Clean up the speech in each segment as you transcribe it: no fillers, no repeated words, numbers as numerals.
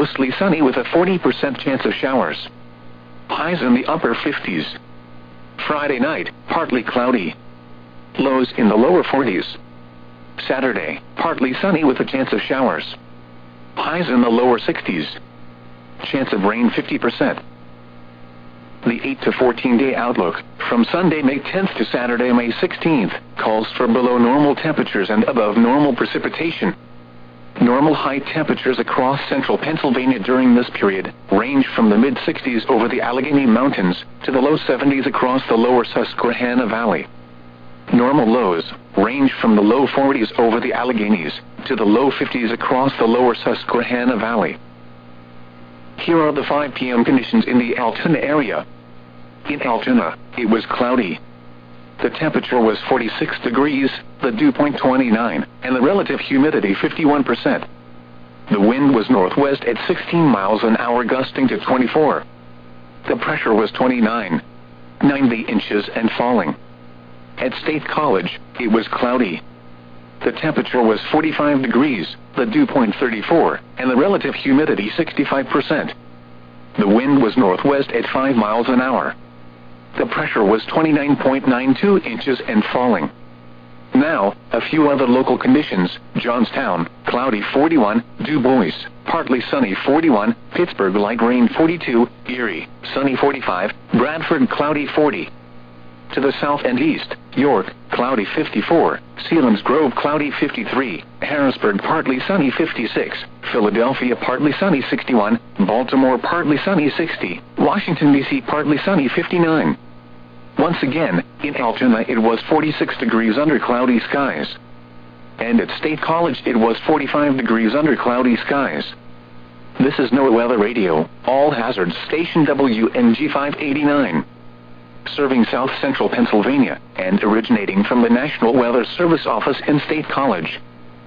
mostly sunny with a 40% chance of showers. Highs in the upper 50s. Friday night, partly cloudy. Lows in the lower 40s. Saturday, partly sunny with a chance of showers. Highs in the lower 60s. Chance of rain 50%. The 8 to 14-day outlook, from Sunday, May 10th to Saturday, May 16th, calls for below normal temperatures and above normal precipitation. Normal high temperatures across central Pennsylvania during this period range from the mid-60s over the Allegheny Mountains to the low 70s across the lower Susquehanna Valley. Normal lows range from the low 40s over the Alleghenies to the low 50s across the lower Susquehanna Valley. Here are the 5 p.m. conditions in the Altoona area. In Altoona, it was cloudy. The temperature was 46 degrees, the dew point 29, and the relative humidity 51%. The wind was northwest at 16 miles an hour, gusting to 24. The pressure was 90 inches and falling. At State College, it was cloudy. The temperature was 45 degrees, the dew point 34, and the relative humidity 65%. The wind was northwest at 5 miles an hour. The pressure was 29.92 inches and falling. Now, a few other local conditions: Johnstown, cloudy 41, Du Bois, partly sunny 41, Pittsburgh, light rain 42, Erie, sunny 45, Bradford, cloudy 40. To the south and east, York, cloudy 54, Selinsgrove, cloudy 53, Harrisburg, partly sunny 56, Philadelphia, partly sunny 61, Baltimore, partly sunny 60, Washington, D.C., partly sunny 59. Once again, in Altoona it was 46 degrees under cloudy skies. And at State College it was 45 degrees under cloudy skies. This is NOAA Weather Radio, all hazards, station WNG 589. Serving south central Pennsylvania, and originating from the National Weather Service office in State College.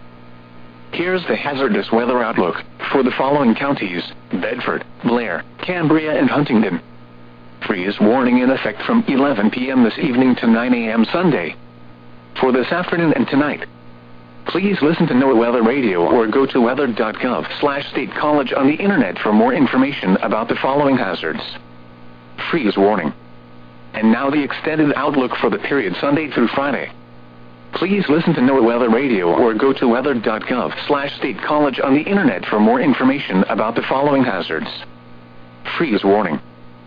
Here's the hazardous weather outlook for the following counties: Bedford, Blair, Cambria, and Huntingdon. Freeze warning in effect from 11 p.m. this evening to 9 a.m. Sunday. For this afternoon and tonight, please listen to NOAA Weather Radio or go to weather.gov/State College on the internet for more information about the following hazards. Freeze warning. And now the extended outlook for the period Sunday through Friday. Please listen to NOAA Weather Radio or go to weather.gov/State College on the internet for more information about the following hazards. Freeze warning.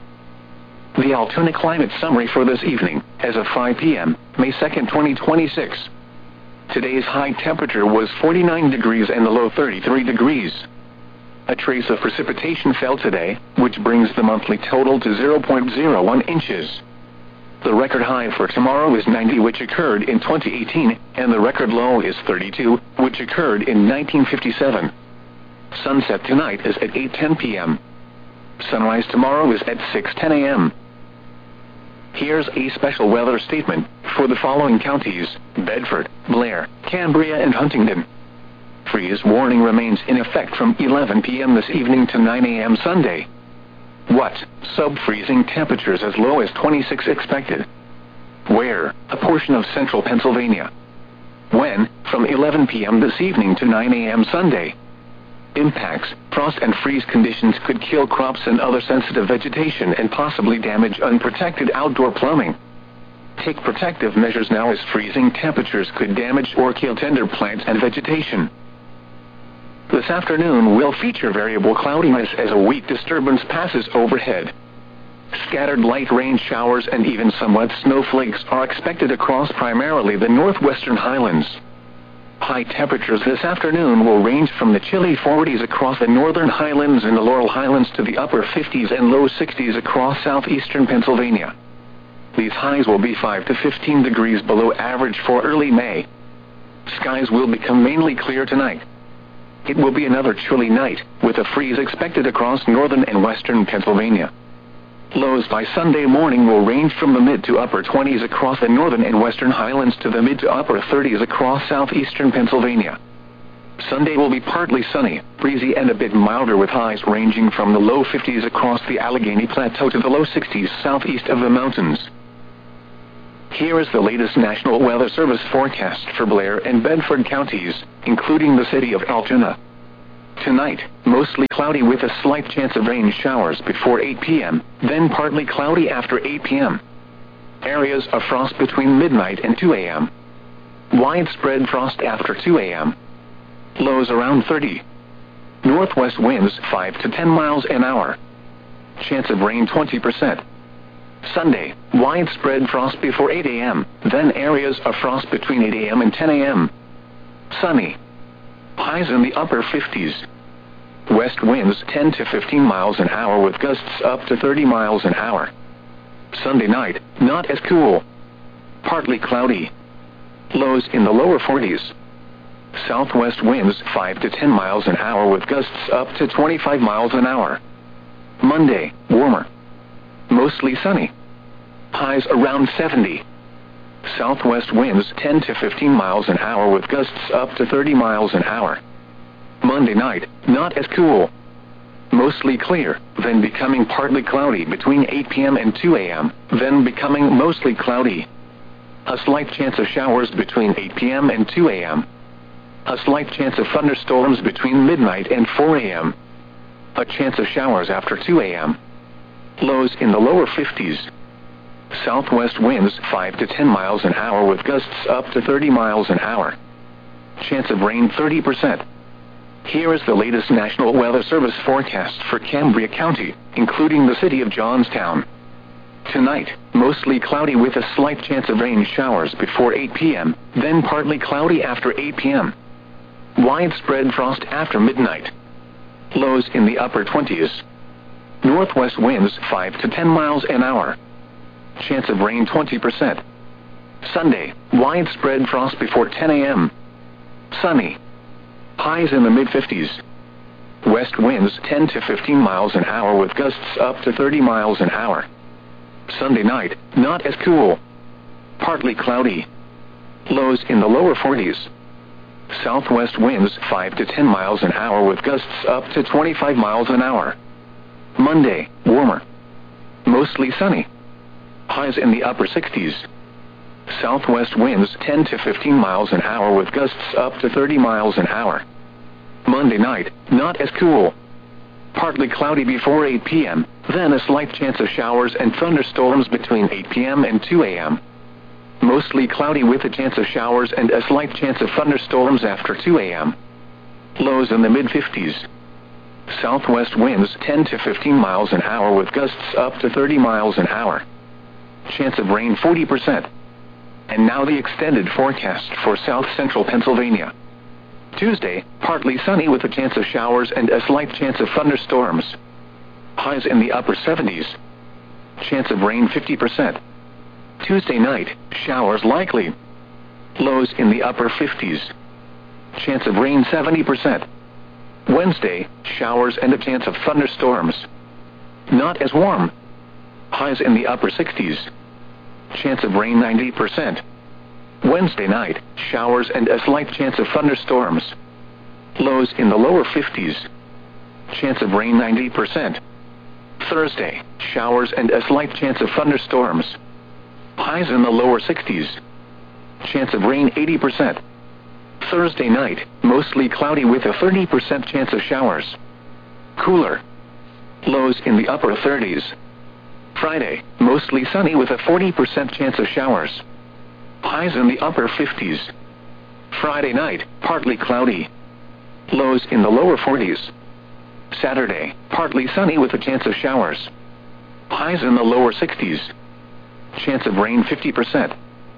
The Altoona climate summary for this evening, as of 5 p.m., May 2nd, 2026. Today's high temperature was 49 degrees and the low 33 degrees. A trace of precipitation fell today, which brings the monthly total to 0.01 inches. The record high for tomorrow is 90, which occurred in 2018, and the record low is 32, which occurred in 1957. Sunset tonight is at 8:10 p.m. Sunrise tomorrow is at 6:10 a.m. Here's a special weather statement for the following counties: Bedford, Blair, Cambria, and Huntingdon. Freeze warning remains in effect from 11 p.m. this evening to 9 a.m. Sunday. What? Sub-freezing temperatures as low as 26 expected. Where? A portion of central Pennsylvania. When? From 11 p.m. this evening to 9 a.m. Sunday. Impacts: frost and freeze conditions could kill crops and other sensitive vegetation and possibly damage unprotected outdoor plumbing. Take protective measures now, as freezing temperatures could damage or kill tender plants and vegetation. This afternoon will feature variable cloudiness as a weak disturbance passes overhead. Scattered light rain showers and even somewhat snowflakes are expected across primarily the northwestern highlands. High temperatures this afternoon will range from the chilly 40s across the northern highlands and the Laurel Highlands to the upper 50s and low 60s across southeastern Pennsylvania. These highs will be 5 to 15 degrees below average for early May. Skies will become mainly clear tonight. It will be another chilly night, with a freeze expected across northern and western Pennsylvania. Lows by Sunday morning will range from the mid to upper 20s across the northern and western highlands to the mid to upper 30s across southeastern Pennsylvania. Sunday will be partly sunny, breezy, and a bit milder, with highs ranging from the low 50s across the Allegheny Plateau to the low 60s southeast of the mountains. Here is the latest National Weather Service forecast for Blair and Bedford counties, including the city of Altoona. Tonight, mostly cloudy with a slight chance of rain showers before 8 p.m., then partly cloudy after 8 p.m. Areas of frost between midnight and 2 a.m. Widespread frost after 2 a.m. Lows around 30. Northwest winds 5 to 10 miles an hour. Chance of rain 20%. Sunday, widespread frost before 8 a.m., then areas of frost between 8 a.m. and 10 a.m. Sunny. Highs in the upper 50s. West winds 10 to 15 miles an hour with gusts up to 30 miles an hour. Sunday night, not as cool. Partly cloudy. Lows in the lower 40s. Southwest winds 5 to 10 miles an hour with gusts up to 25 miles an hour. Monday, warmer. Mostly sunny. Highs around 70. Southwest winds 10 to 15 miles an hour with gusts up to 30 miles an hour. Monday night, not as cool. Mostly clear, then becoming partly cloudy between 8 p.m. and 2 a.m., then becoming mostly cloudy. A slight chance of showers between 8 p.m. and 2 a.m. A slight chance of thunderstorms between midnight and 4 a.m. A chance of showers after 2 a.m. Lows in the lower 50s. Southwest winds 5 to 10 miles an hour with gusts up to 30 miles an hour. Chance of rain 30%. Here is the latest National Weather Service forecast for Cambria County, including the city of Johnstown. Tonight, mostly cloudy with a slight chance of rain showers before 8 p.m., then partly cloudy after 8 p.m. Widespread frost after midnight. Lows in the upper 20s. Northwest winds 5 to 10 miles an hour. Chance of rain 20%. Sunday, widespread frost before 10 a.m. Sunny. Highs in the mid-50s. West winds 10 to 15 miles an hour with gusts up to 30 miles an hour. Sunday night, not as cool. Partly cloudy. Lows in the lower 40s. Southwest winds 5 to 10 miles an hour with gusts up to 25 miles an hour. Monday, warmer. Mostly sunny. Highs in the upper 60s. Southwest winds 10 to 15 miles an hour with gusts up to 30 miles an hour. Monday night, not as cool. Partly cloudy before 8 p.m., then a slight chance of showers and thunderstorms between 8 p.m. and 2 a.m. Mostly cloudy with a chance of showers and a slight chance of thunderstorms after 2 a.m. Lows in the mid-50s. Southwest winds 10 to 15 miles an hour with gusts up to 30 miles an hour. Chance of rain 40%. And now the extended forecast for south-central Pennsylvania. Tuesday, partly sunny with a chance of showers and a slight chance of thunderstorms. Highs in the upper 70s. Chance of rain 50%. Tuesday night, showers likely. Lows in the upper 50s. Chance of rain 70%. Wednesday, showers and a chance of thunderstorms. Not as warm. Highs in the upper 60s. Chance of rain 90%. Wednesday night, showers and a slight chance of thunderstorms. Lows in the lower 50s. Chance of rain 90%. Thursday, showers and a slight chance of thunderstorms. Highs in the lower 60s. Chance of rain 80%. Thursday night, mostly cloudy with a 30% chance of showers. Cooler. Lows in the upper 30s. Friday, mostly sunny with a 40% chance of showers. Highs in the upper 50s. Friday night, partly cloudy. Lows in the lower 40s. Saturday, partly sunny with a chance of showers. Highs in the lower 60s. Chance of rain 50%.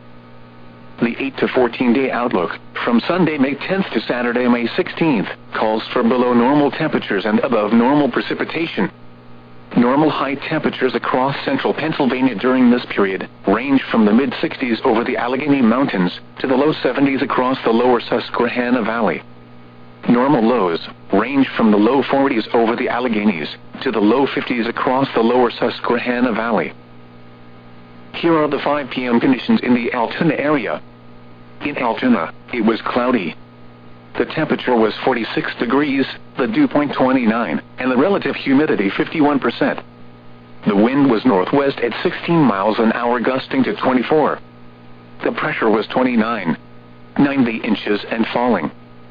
The 8 to 14-day outlook, from Sunday, May 10th to Saturday, May 16th, calls for below normal temperatures and above normal precipitation. Normal high temperatures across central Pennsylvania during this period range from the mid-60s over the Allegheny Mountains to the low 70s across the lower Susquehanna Valley. Normal lows range from the low 40s over the Alleghenies to the low 50s across the lower Susquehanna Valley. Here are the 5 p.m. conditions in the Altoona area. In Altoona, it was cloudy. The temperature was 46 degrees, the dew point 29, and the relative humidity 51%. The wind was northwest at 16 miles an hour, gusting to 24. The pressure was 29.90 inches and falling.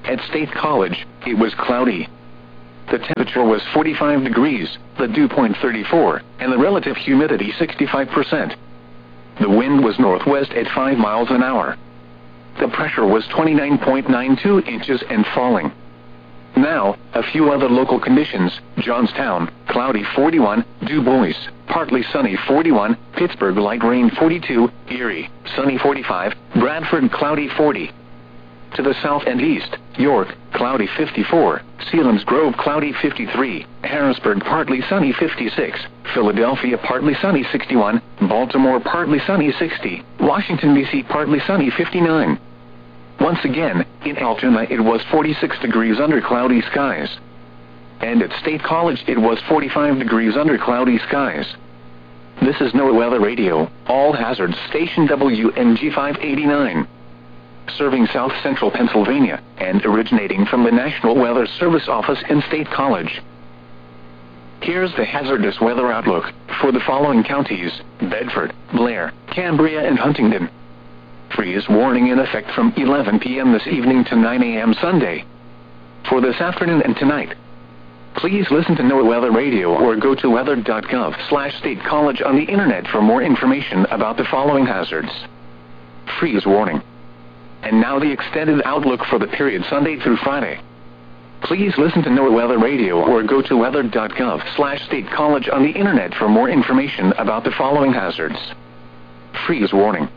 At State College, it was cloudy. The temperature was 45 degrees, the dew point 34, and the relative humidity 65%. The wind was northwest at 5 miles an hour. The pressure was 29.92 inches and falling. Now, a few other local conditions: Johnstown, cloudy 41, Du Bois, partly sunny 41, Pittsburgh light rain 42, Erie, sunny 45, Bradford cloudy 40. To the south and east, York, cloudy 54, Selinsgrove cloudy 53, Harrisburg partly sunny 56, Philadelphia partly sunny 61, Baltimore partly sunny 60, Washington, D.C. partly sunny 59. Once again, in Altoona it was 46 degrees under cloudy skies. And at State College it was 45 degrees under cloudy skies. This is NOAA Weather Radio, all hazards station WNG 589. Serving South Central Pennsylvania, and originating from the National Weather Service office in State College. Here's the hazardous weather outlook for the following counties: Bedford, Blair, Cambria, and Huntingdon. Freeze warning in effect from 11 p.m. this evening to 9 a.m. Sunday. For this afternoon and tonight, please listen to NOAA Weather Radio or go to weather.gov/State College on the internet for more information about the following hazards. Freeze warning. And now the extended outlook for the period Sunday through Friday. Please listen to NOAA Weather Radio or go to weather.gov/State College on the internet for more information about the following hazards. Freeze warning.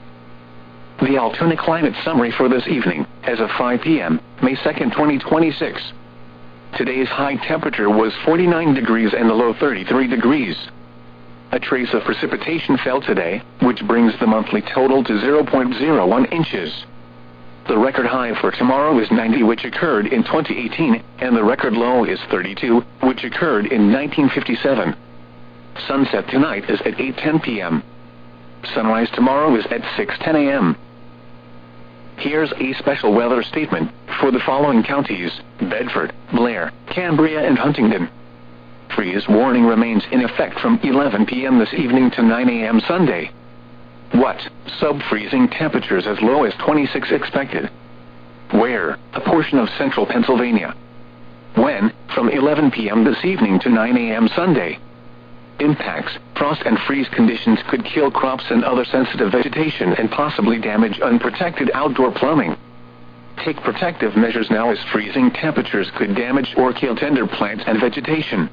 The Altoona Climate Summary for this evening, as of 5 p.m., May 2nd, 2026. Today's high temperature was 49 degrees and the low 33 degrees. A trace of precipitation fell today, which brings the monthly total to 0.01 inches. The record high for tomorrow is 90, which occurred in 2018, and the record low is 32, which occurred in 1957. Sunset tonight is at 8:10 p.m. Sunrise tomorrow is at 6:10 a.m. Here's a special weather statement for the following counties: Bedford, Blair, Cambria, and Huntingdon. Freeze warning remains in effect from 11 p.m. this evening to 9 a.m. Sunday. What? Sub-freezing temperatures as low as 26 expected. Where? A portion of central Pennsylvania. When? From 11 p.m. this evening to 9 a.m. Sunday. Impacts: frost and freeze conditions could kill crops and other sensitive vegetation and possibly damage unprotected outdoor plumbing. Take protective measures now, as freezing temperatures could damage or kill tender plants and vegetation.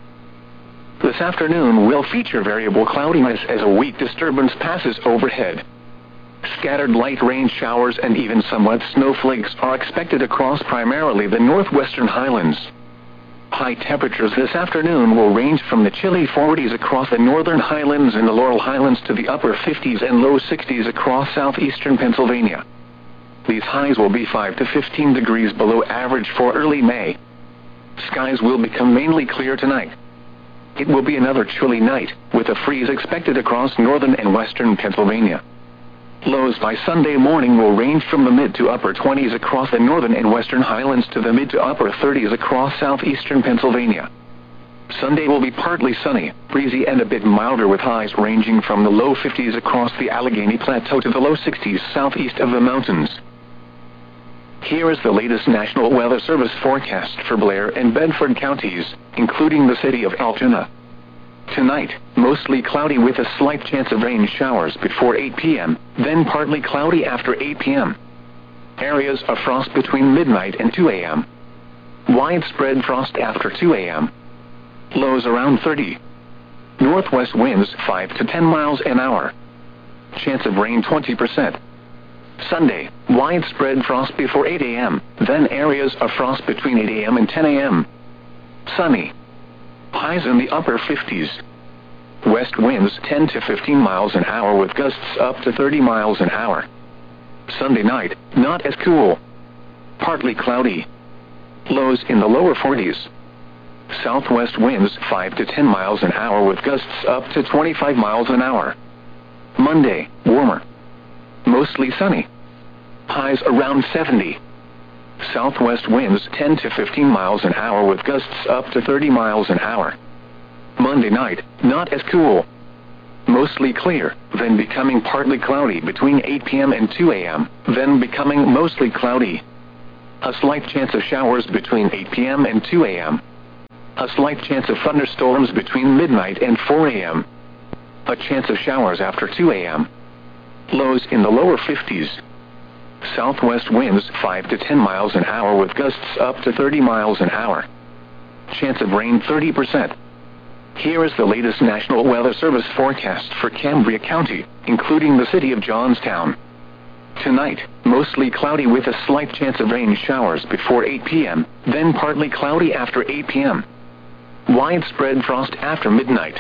This afternoon will feature variable cloudiness as a weak disturbance passes overhead. Scattered light rain showers and even somewhat snowflakes are expected across primarily the northwestern highlands. High temperatures this afternoon will range from the chilly 40s across the northern highlands and the Laurel Highlands to the upper 50s and low 60s across southeastern Pennsylvania. These highs will be 5 to 15 degrees below average for early May. Skies will become mainly clear tonight. It will be another chilly night, with a freeze expected across northern and western Pennsylvania. Lows by Sunday morning will range from the mid to upper 20s across the northern and western highlands to the mid to upper 30s across southeastern Pennsylvania. Sunday will be partly sunny, breezy, and a bit milder, with highs ranging from the low 50s across the Allegheny Plateau to the low 60s southeast of the mountains. Here is the latest National Weather Service forecast for Blair and Bedford counties, including the city of Altoona. Tonight, mostly cloudy with a slight chance of rain showers before 8 p.m., then partly cloudy after 8 p.m. Areas of frost between midnight and 2 a.m. Widespread frost after 2 a.m. Lows around 30. Northwest winds 5 to 10 miles an hour. Chance of rain 20%. Sunday, widespread frost before 8 a.m., then areas of frost between 8 a.m. and 10 a.m. Sunny. Highs in the upper 50s. West winds 10 to 15 miles an hour with gusts up to 30 miles an hour. Sunday night, not as cool. Partly cloudy. Lows in the lower 40s. Southwest winds 5 to 10 miles an hour with gusts up to 25 miles an hour. Monday, warmer. Mostly sunny. Highs around 70. Southwest winds 10 to 15 miles an hour with gusts up to 30 miles an hour. Monday night, not as cool. Mostly clear, then becoming partly cloudy between 8 p.m. and 2 a.m., then becoming mostly cloudy. A slight chance of showers between 8 p.m. and 2 a.m. A slight chance of thunderstorms between midnight and 4 a.m. A chance of showers after 2 a.m. Lows in the lower 50s. Southwest winds 5 to 10 miles an hour with gusts up to 30 miles an hour. Chance of rain 30%. Here is the latest National Weather Service forecast for Cambria County, including the city of Johnstown. Tonight, mostly cloudy with a slight chance of rain showers before 8 p.m., then partly cloudy after 8 p.m. Widespread frost after midnight.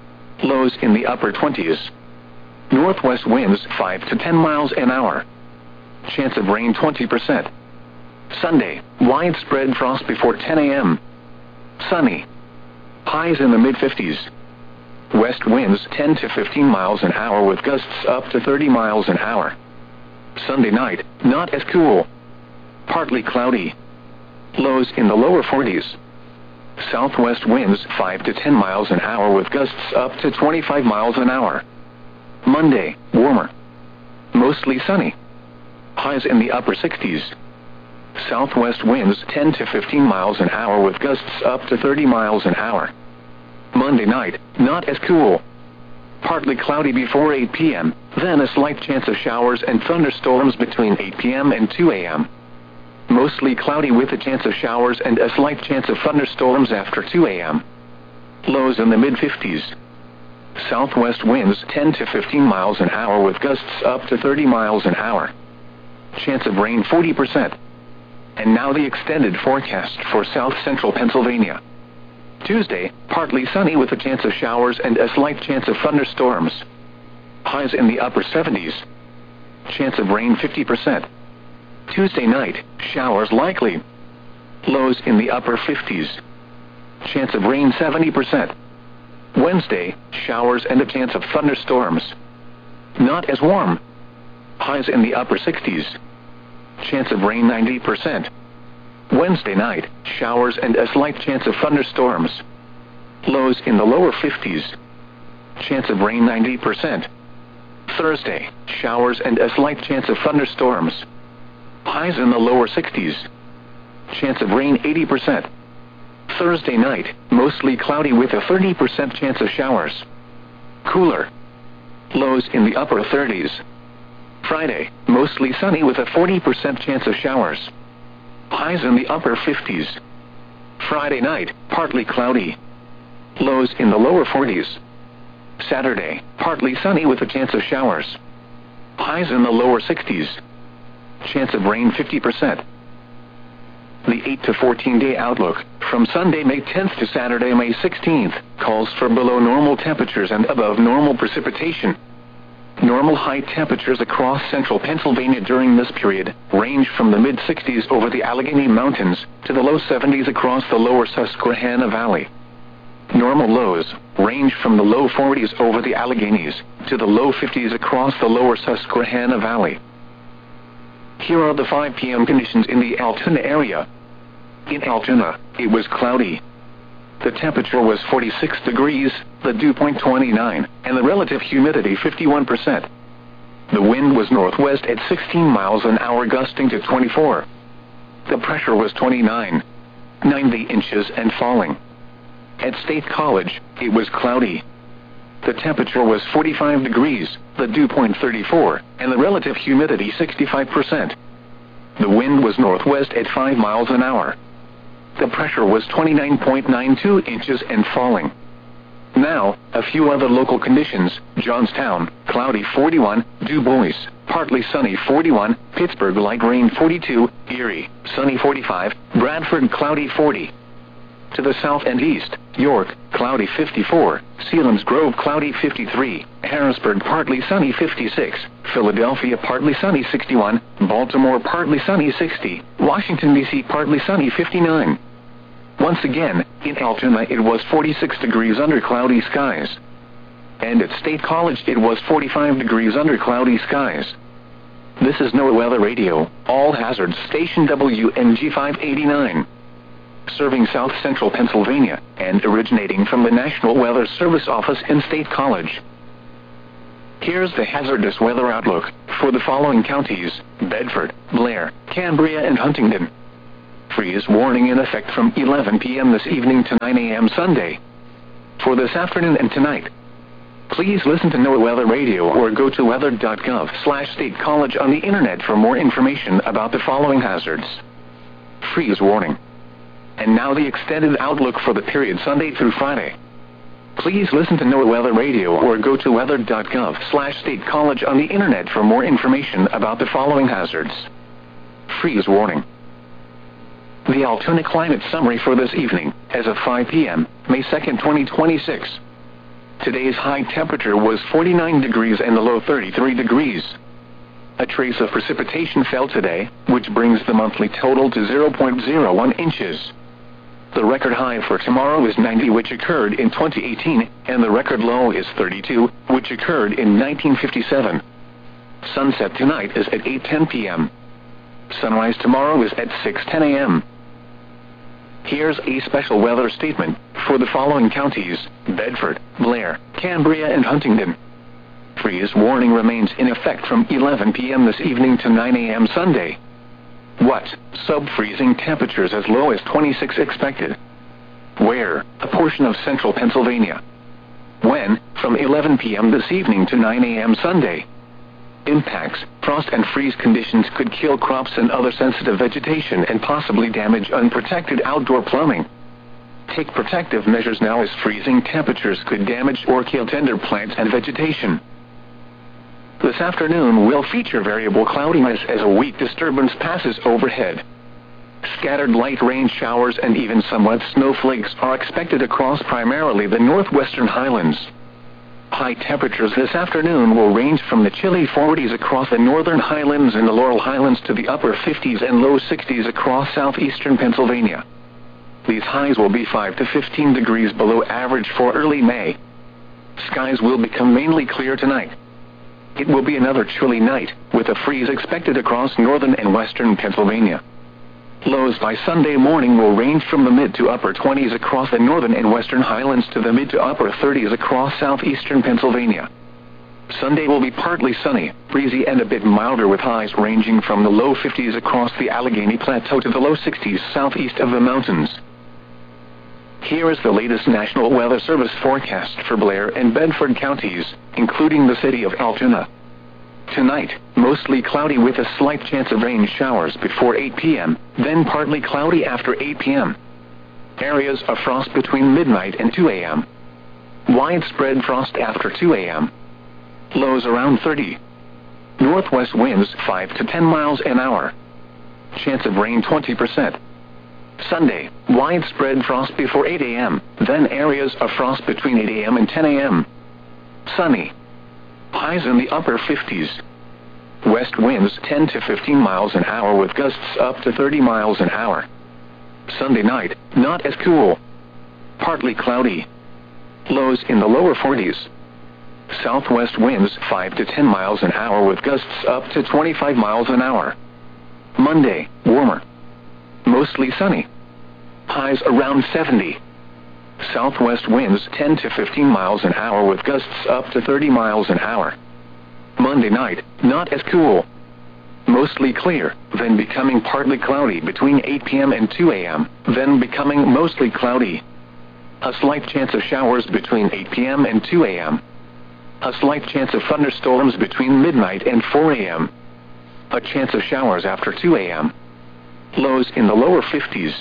Lows in the upper 20s. Northwest winds 5 to 10 miles an hour. Chance of rain 20%. Sunday, widespread frost before 10 a.m. Sunny. Highs in the mid-50s. West winds 10 to 15 miles an hour with gusts up to 30 miles an hour. Sunday night, not as cool. Partly cloudy. Lows in the lower 40s. Southwest winds 5 to 10 miles an hour with gusts up to 25 miles an hour. Monday, warmer. Mostly sunny. Highs in the upper 60s. Southwest winds 10 to 15 miles an hour with gusts up to 30 miles an hour. Monday night, not as cool. Partly cloudy before 8 p.m., then a slight chance of showers and thunderstorms between 8 p.m. and 2 a.m. Mostly cloudy with a chance of showers and a slight chance of thunderstorms after 2 a.m. Lows in the mid-50s. Southwest winds 10 to 15 miles an hour with gusts up to 30 miles an hour. Chance of rain 40%. And now the extended forecast for south central Pennsylvania. Tuesday, partly sunny with a chance of showers and a slight chance of thunderstorms. Highs in the upper 70s. Chance of rain 50%. Tuesday night, showers likely. Lows in the upper 50s. Chance of rain 70%. Wednesday, showers and a chance of thunderstorms. Not as warm. Highs in the upper 60s. Chance of rain 90%. Wednesday night, showers and a slight chance of thunderstorms. Lows in the lower 50s. Chance of rain 90%. Thursday, showers and a slight chance of thunderstorms. Highs in the lower 60s. Chance of rain 80%. Thursday night, mostly cloudy with a 30% chance of showers. Cooler. Lows in the upper 30s. Friday, mostly sunny with a 40% chance of showers. Highs in the upper 50s. Friday night, partly cloudy. Lows in the lower 40s. Saturday, partly sunny with a chance of showers. Highs in the lower 60s. Chance of rain 50%. The 8 to 14-day outlook, from Sunday, May 10th to Saturday, May 16th, calls for below normal temperatures and above normal precipitation. Normal high temperatures across central Pennsylvania during this period range from the mid-60s over the Allegheny Mountains to the low 70s across the lower Susquehanna Valley. Normal lows range from the low 40s over the Alleghenies to the low 50s across the lower Susquehanna Valley. Here are the 5 p.m. conditions in the Altoona area. In Altoona, it was cloudy. The temperature was 46 degrees, the dew point 29, and the relative humidity 51%. The wind was northwest at 16 miles an hour gusting to 24. The pressure was 29, 90 inches and falling. At State College, it was cloudy. The temperature was 45 degrees, the dew point 34, and the relative humidity 65%. The wind was northwest at 5 miles an hour. The pressure was 29.92 inches and falling. Now, a few other local conditions: Johnstown, cloudy 41, Du Bois, partly sunny 41, Pittsburgh light rain 42, Erie, sunny 45, Bradford cloudy 40. To the south and east, York, cloudy 54, Selinsgrove cloudy 53, Harrisburg partly sunny 56, Philadelphia partly sunny 61, Baltimore partly sunny 60, Washington, D.C. partly sunny 59. Once again, in Altoona it was 46 degrees under cloudy skies. And at State College it was 45 degrees under cloudy skies. This is NOAA Weather Radio, all hazards station WNG 589. Serving south central Pennsylvania, and originating from the National Weather Service office in State College. Here's the hazardous weather outlook for the following counties: Bedford, Blair, Cambria and Huntingdon. Freeze warning in effect from 11 p.m. this evening to 9 a.m. Sunday. For this afternoon and tonight, please listen to NOAA Weather Radio or go to weather.gov/State College on the internet for more information about the following hazards. Freeze warning. And now the extended outlook for the period Sunday through Friday. Please listen to NOAA Weather Radio or go to weather.gov/State College on the internet for more information about the following hazards. Freeze warning. The Altoona Climate Summary for this evening, as of 5 p.m., May 2nd, 2026. Today's high temperature was 49 degrees and the low 33 degrees. A trace of precipitation fell today, which brings the monthly total to 0.01 inches. The record high for tomorrow is 90, which occurred in 2018, and the record low is 32, which occurred in 1957. Sunset tonight is at 8:10 p.m. Sunrise tomorrow is at 6:10 a.m. Here's a special weather statement for the following counties: Bedford, Blair, Cambria, and Huntingdon. Freeze warning remains in effect from 11 p.m. this evening to 9 a.m. Sunday. What? Sub-freezing temperatures as low as 26 expected. Where? A portion of central Pennsylvania. When? From 11 p.m. this evening to 9 a.m. Sunday. Impacts: frost and freeze conditions could kill crops and other sensitive vegetation and possibly damage unprotected outdoor plumbing. Take protective measures now, as freezing temperatures could damage or kill tender plants and vegetation. This afternoon will feature variable cloudiness as a weak disturbance passes overhead. Scattered light rain showers and even somewhat snowflakes are expected across primarily the northwestern highlands. High temperatures this afternoon will range from the chilly 40s across the northern highlands and the Laurel Highlands to the upper 50s and low 60s across southeastern Pennsylvania. These highs will be 5 to 15 degrees below average for early May. Skies will become mainly clear tonight. It will be another chilly night, with a freeze expected across northern and western Pennsylvania. Lows by Sunday morning will range from the mid to upper 20s across the northern and western highlands to the mid to upper 30s across southeastern Pennsylvania. Sunday will be partly sunny, breezy, and a bit milder, with highs ranging from the low 50s across the Allegheny Plateau to the low 60s southeast of the mountains. Here is the latest National Weather Service forecast for Blair and Bedford counties, including the city of Altoona. Tonight, mostly cloudy with a slight chance of rain showers before 8 p.m., then partly cloudy after 8 p.m. Areas of frost between midnight and 2 a.m. Widespread frost after 2 a.m. Lows around 30. Northwest winds 5 to 10 miles an hour. Chance of rain 20%. Sunday, widespread frost before 8 a.m., then areas of frost between 8 a.m. and 10 a.m. Sunny. Highs in the upper 50s. West winds 10 to 15 miles an hour with gusts up to 30 miles an hour. Sunday night, not as cool. Partly cloudy. Lows in the lower 40s. Southwest winds 5 to 10 miles an hour with gusts up to 25 miles an hour. Monday, warmer. Mostly sunny. Highs around 70. Southwest winds 10 to 15 miles an hour with gusts up to 30 miles an hour. Monday night, not as cool. Mostly clear, then becoming partly cloudy between 8 p.m. and 2 a.m., then becoming mostly cloudy. A slight chance of showers between 8 p.m. and 2 a.m. A slight chance of thunderstorms between midnight and 4 a.m. A chance of showers after 2 a.m. Lows in the lower 50s.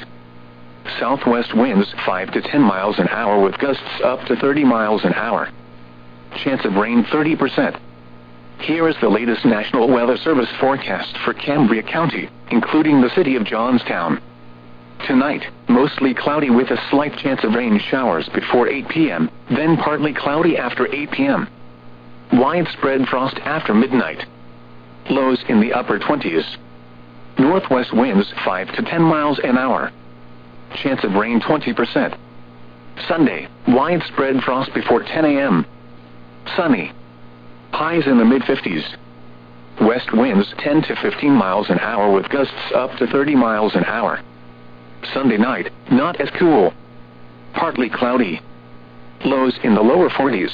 Southwest winds 5 to 10 miles an hour with gusts up to 30 miles an hour. Chance of rain 30%. Here is the latest National Weather Service forecast for Cambria County, including the city of Johnstown. Tonight, mostly cloudy with a slight chance of rain showers before 8 p.m., then partly cloudy after 8 p.m. Widespread frost after midnight. Lows in the upper 20s. Northwest winds 5 to 10 miles an hour. Chance of rain 20%. Sunday, widespread frost before 10 a.m. Sunny. Highs in the mid-50s. West winds 10 to 15 miles an hour with gusts up to 30 miles an hour. Sunday night, not as cool. Partly cloudy. Lows in the lower 40s.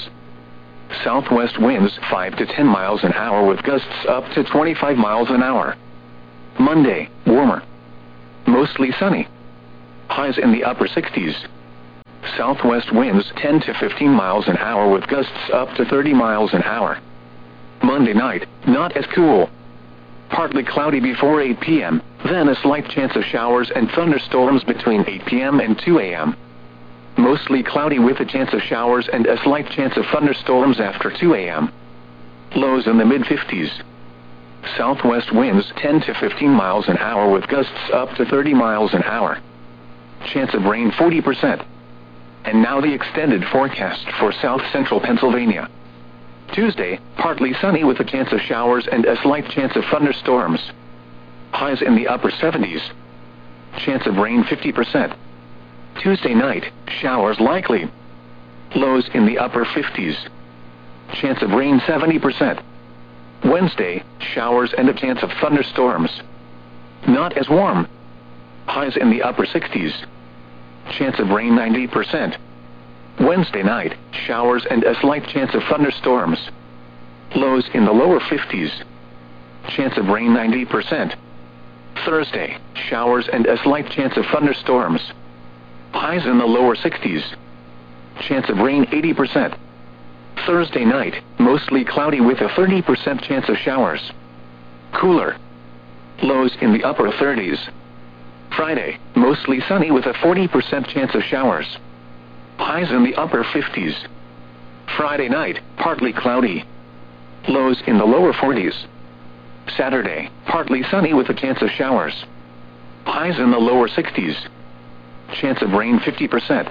Southwest winds 5 to 10 miles an hour with gusts up to 25 miles an hour. Monday, warmer. mostly sunny. Highs in the upper 60s. Southwest winds 10 to 15 miles an hour with gusts up to 30 miles an hour. Monday night, not as cool. Partly cloudy before 8 p.m., then a slight chance of showers and thunderstorms between 8 p.m. and 2 a.m. Mostly cloudy with a chance of showers and a slight chance of thunderstorms after 2 a.m. Lows in the mid-50s. Southwest winds 10 to 15 miles an hour with gusts up to 30 miles an hour. Chance of rain 40%. And now the extended forecast for south-central Pennsylvania. Tuesday, partly sunny with a chance of showers and a slight chance of thunderstorms. Highs in the upper 70s. Chance of rain 50%. Tuesday night, showers likely. Lows in the upper 50s. Chance of rain 70%. Wednesday, showers and a chance of thunderstorms. Not as warm. Highs in the upper 60s. Chance of rain 90%. Wednesday night, showers and a slight chance of thunderstorms. Lows in the lower 50s. Chance of rain 90%. Thursday, showers and a slight chance of thunderstorms. Highs in the lower 60s. Chance of rain 80%. Thursday night, mostly cloudy with a 30% chance of showers. Cooler. Lows in the upper 30s. Friday, mostly sunny with a 40% chance of showers. Highs in the upper 50s. Friday night, partly cloudy. Lows in the lower 40s. Saturday, partly sunny with a chance of showers. Highs in the lower 60s. Chance of rain 50%.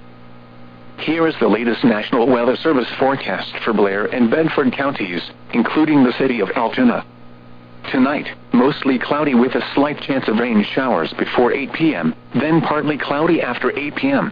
Here is the latest National Weather Service forecast for Blair and Bedford counties, including the city of Altoona. Tonight, mostly cloudy with a slight chance of rain showers before 8 p.m., then partly cloudy after 8 p.m.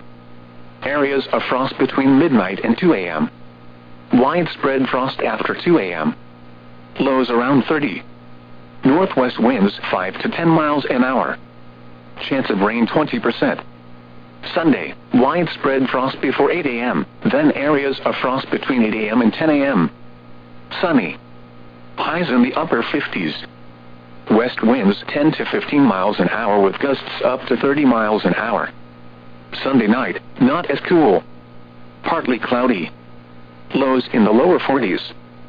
Areas of frost between midnight and 2 a.m. Widespread frost after 2 a.m. Lows around 30. Northwest winds 5 to 10 miles an hour. Chance of rain 20%. Sunday, widespread frost before 8 a.m., then areas of frost between 8 a.m. and 10 a.m. Sunny. Highs in the upper 50s. West winds 10 to 15 miles an hour with gusts up to 30 miles an hour. Sunday night, not as cool. Partly cloudy. Lows in the lower 40s.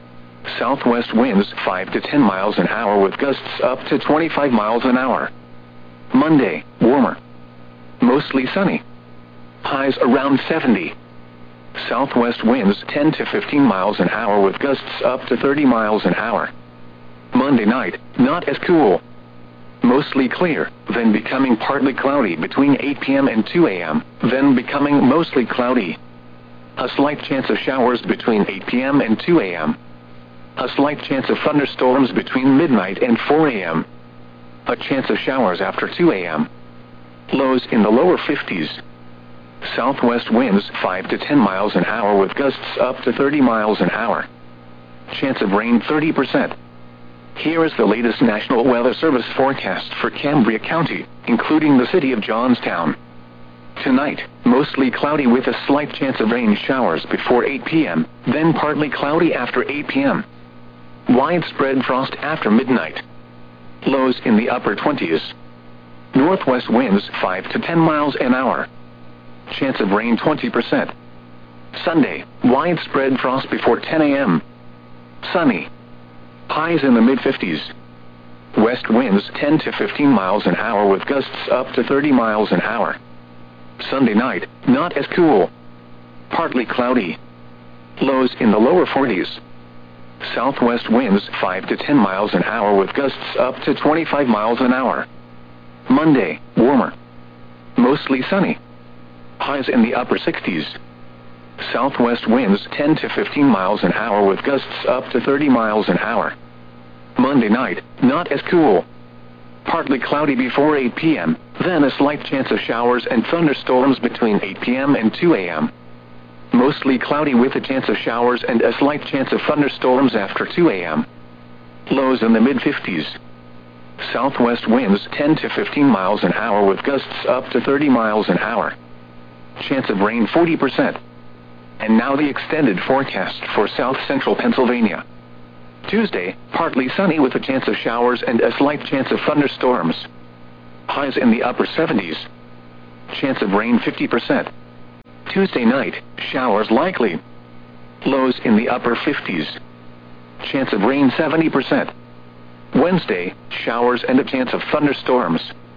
Southwest winds 5 to 10 miles an hour with gusts up to 25 miles an hour. Monday, warmer. Mostly sunny. Highs around 70. Southwest winds 10 to 15 miles an hour with gusts up to 30 miles an hour. Monday night, not as cool. Mostly clear, then becoming partly cloudy between 8 p.m. and 2 a.m., then becoming mostly cloudy. A slight chance of showers between 8 p.m. and 2 a.m. A slight chance of thunderstorms between midnight and 4 a.m. A chance of showers after 2 a.m. Lows in the lower 50s. Southwest winds 5 to 10 miles an hour with gusts up to 30 miles an hour. Chance of rain 30%. Here is the latest National Weather Service forecast for Cambria County, including the city of Johnstown. Tonight, mostly cloudy with a slight chance of rain showers before 8 p.m., then partly cloudy after 8 p.m. Widespread frost after midnight. Lows in the upper 20s. Northwest winds 5 to 10 miles an hour. Chance of rain 20%. Sunday, widespread frost before 10 a.m. Sunny. Highs in the mid-50s. West winds 10 to 15 miles an hour with gusts up to 30 miles an hour. Sunday night, not as cool. Partly cloudy. Lows in the lower 40s. Southwest winds 5 to 10 miles an hour with gusts up to 25 miles an hour. Monday, warmer. Mostly sunny. Highs in the upper 60s. Southwest winds 10 to 15 miles an hour with gusts up to 30 miles an hour. Monday night, not as cool. Partly cloudy before 8 p.m., then a slight chance of showers and thunderstorms between 8 p.m. and 2 a.m. Mostly cloudy with a chance of showers and a slight chance of thunderstorms after 2 a.m. Lows in the mid-50s. Southwest winds 10 to 15 miles an hour with gusts up to 30 miles an hour. Chance of rain 40%. And now the extended forecast for south-central Pennsylvania. Tuesday, partly sunny with a chance of showers and a slight chance of thunderstorms. highs in the upper 70s. Chance of rain 50%. Tuesday night, showers likely. Lows in the upper 50s. Chance of rain 70%. Wednesday, showers and a chance of thunderstorms.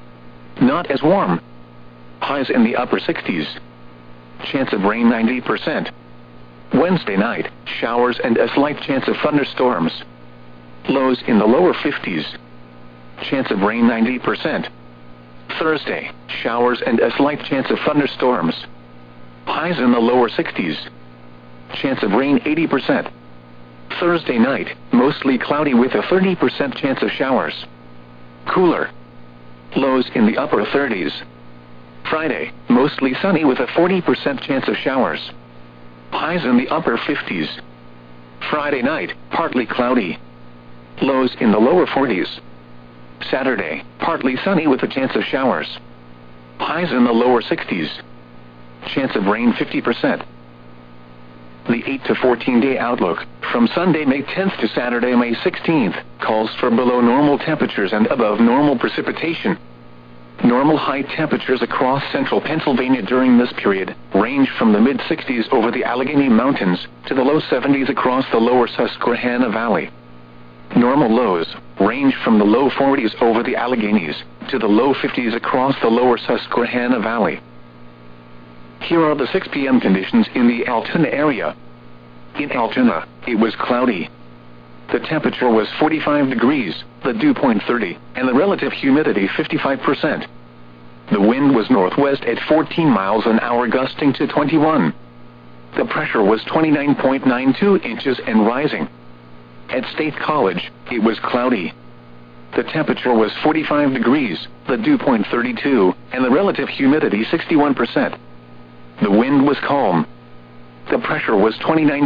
Not as warm. Highs in the upper 60s. Chance of rain 90%. Wednesday night, showers and a slight chance of thunderstorms. Lows in the lower 50s. Chance of rain 90%. Thursday, showers and a slight chance of thunderstorms. Highs in the lower 60s. Chance of rain 80%. Thursday night, mostly cloudy with a 30% chance of showers. Cooler. Lows in the upper 30s. Friday, mostly sunny with a 40% chance of showers. Highs in the upper 50s. Friday night, partly cloudy. Lows in the lower 40s. Saturday, partly sunny with a chance of showers. Highs in the lower 60s. Chance of rain 50%. The 8 to 14 day outlook, from Sunday, May 10th to Saturday, May 16th, calls for below normal temperatures and above normal precipitation. Normal high temperatures across central Pennsylvania during this period range from the mid-60s over the Allegheny Mountains to the low 70s across the lower Susquehanna Valley. Normal lows range from the low 40s over the Alleghenies to the low 50s across the lower Susquehanna Valley. Here are the 6 p.m. conditions in the Altoona area. In Altoona, it was cloudy. The temperature was 45 degrees, the dew point 30, and the relative humidity 55%. The wind was northwest at 14 miles an hour, gusting to 21. The pressure was 29.92 inches and rising. At State College, it was cloudy. The temperature was 45 degrees, the dew point 32, and the relative humidity 61%. The wind was calm. The pressure was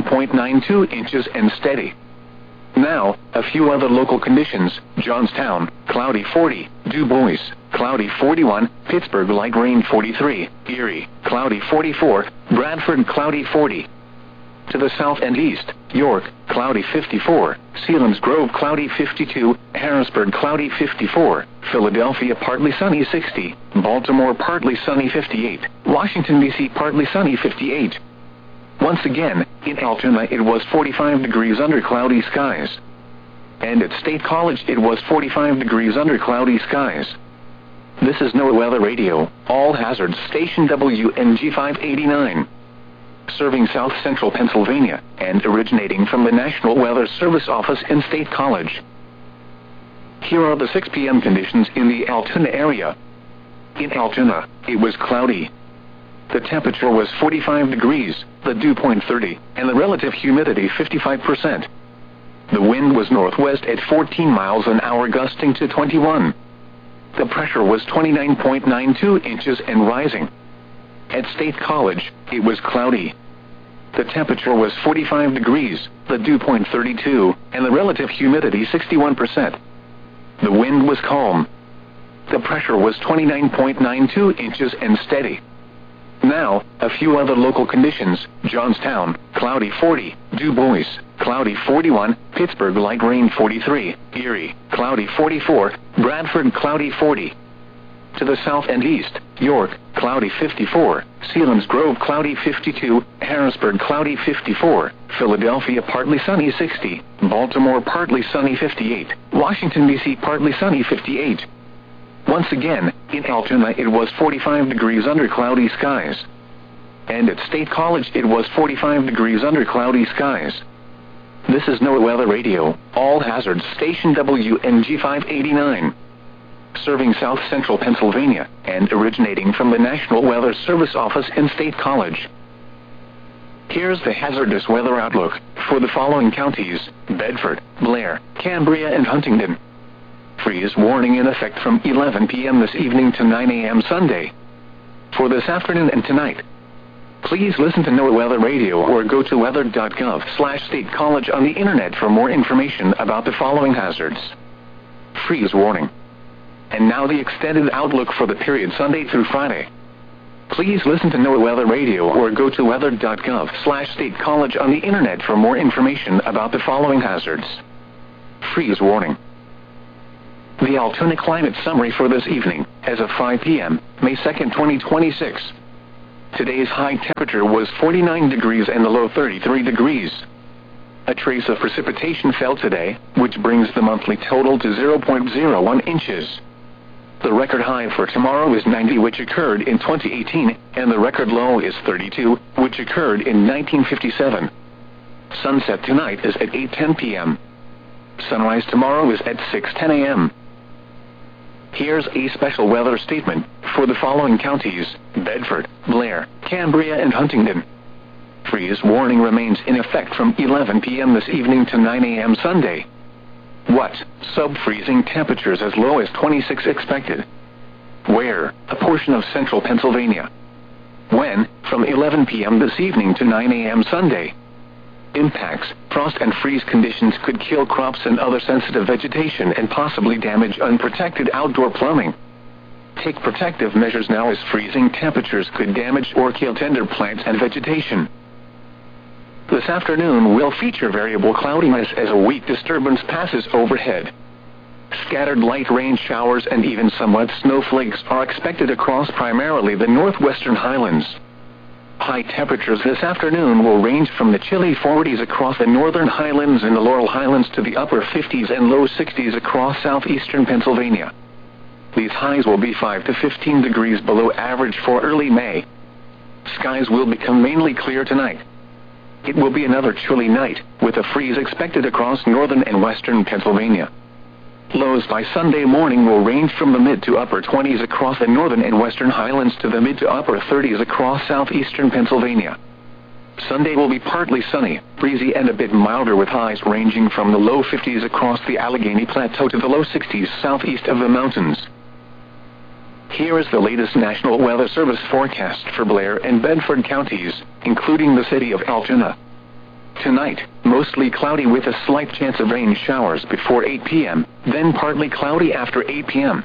29.92 inches and steady. Now, a few other local conditions. Johnstown, cloudy 40, Du Bois, cloudy 41, Pittsburgh, light rain 43, Erie, cloudy 44, Bradford, cloudy 40. To the south and east, York, cloudy 54, Selinsgrove, cloudy 52, Harrisburg, cloudy 54, Philadelphia, partly sunny 60, Baltimore, partly sunny 58, Washington, D.C., partly sunny 58. Once again, in Altoona it was 45 degrees under cloudy skies. And at State College it was 45 degrees under cloudy skies. This is NOAA Weather Radio, all hazards, station WNG 589. Serving south central Pennsylvania, and originating from the National Weather Service office in State College. Here are the 6 p.m. conditions in the Altoona area. In Altoona, it was cloudy. The temperature was 45 degrees, the dew point 30, and the relative humidity 55%. The wind was northwest at 14 miles an hour, gusting to 21. The pressure was 29.92 inches and rising. At State College, it was cloudy. The temperature was 45 degrees, the dew point 32, and the relative humidity 61%. The wind was calm. The pressure was 29.92 inches and steady. Now, a few other local conditions. Johnstown, cloudy 40, Du Bois, cloudy 41, Pittsburgh, light rain 43, Erie, cloudy 44, Bradford, cloudy 40. To the south and east, York, cloudy 54, Selinsgrove, cloudy 52, Harrisburg, cloudy 54, Philadelphia, partly sunny 60, Baltimore, partly sunny 58, Washington, D.C., partly sunny 58. Once again, in Altoona it was 45 degrees under cloudy skies. And at State College it was 45 degrees under cloudy skies. This is NOAA Weather Radio, all hazards, station WNG 589. Serving south central Pennsylvania, and originating from the National Weather Service office in State College. Here's the hazardous weather outlook for the following counties: Bedford, Blair, Cambria, and Huntingdon. Freeze warning in effect from 11 p.m. this evening to 9 a.m. Sunday. For this afternoon and tonight, please listen to NOAA Weather Radio or go to weather.gov/State College on the internet for more information about the following hazards. Freeze warning. And now the extended outlook for the period Sunday through Friday. Please listen to NOAA Weather Radio or go to weather.gov/State College on the internet for more information about the following hazards. Freeze warning. The Altoona climate summary for this evening. as of 5 p.m., May 2nd, 2026. Today's high temperature was 49 degrees and the low 33 degrees. A trace of precipitation fell today, which brings the monthly total to 0.01 inches. The record high for tomorrow is 90, which occurred in 2018, and the record low is 32, which occurred in 1957. Sunset tonight is at 8:10 p.m. Sunrise tomorrow is at 6:10 a.m. Here's a special weather statement for the following counties: Bedford, Blair, Cambria and Huntingdon. Freeze warning remains in effect from 11 p.m. this evening to 9 a.m. Sunday. What? Sub-freezing temperatures as low as 26 expected. Where? A portion of central Pennsylvania. When? From 11 p.m. this evening to 9 a.m. Sunday. Impacts: frost and freeze conditions could kill crops and other sensitive vegetation and possibly damage unprotected outdoor plumbing. Take protective measures now, as freezing temperatures could damage or kill tender plants and vegetation. This afternoon will feature variable cloudiness as a weak disturbance passes overhead. Scattered light rain showers and even some wet snowflakes are expected across primarily the northwestern highlands. High temperatures this afternoon will range from the chilly 40s across the northern highlands and the Laurel Highlands to the upper 50s and low 60s across southeastern Pennsylvania. These highs will be 5 to 15 degrees below average for early May. Skies will become mainly clear tonight. It will be another chilly night, with a freeze expected across northern and western Pennsylvania. Lows by Sunday morning will range from the mid to upper 20s across the northern and western highlands to the mid to upper 30s across southeastern Pennsylvania. Sunday will be partly sunny, breezy and a bit milder, with highs ranging from the low 50s across the Allegheny Plateau to the low 60s southeast of the mountains. Here is the latest National Weather Service forecast for Blair and Bedford counties, including the city of Altoona. Tonight, mostly cloudy with a slight chance of rain showers before 8 p.m., then partly cloudy after 8 p.m.